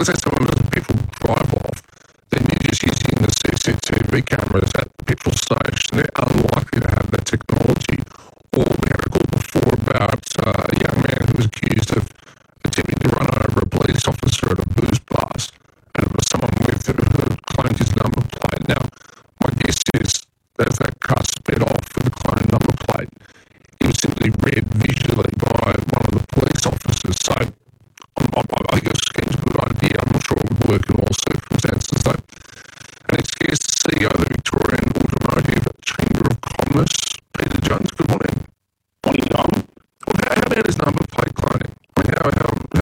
let's say someone does a petrol drive off, then you're just using the CCTV cameras at the petrol station. They're unlikely to have that technology. Or we had a call before about a young man who was accused of